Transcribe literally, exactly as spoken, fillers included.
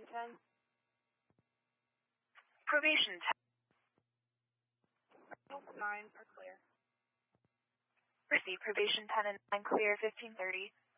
Probation ten. Probation ten. nine are clear. Proceed. Probation ten and nine clear, fifteen thirty.